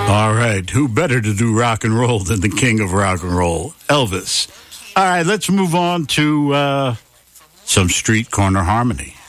All right. Who better to do rock and roll than the king of rock and roll, Elvis? All right, let's move on to some street corner harmony.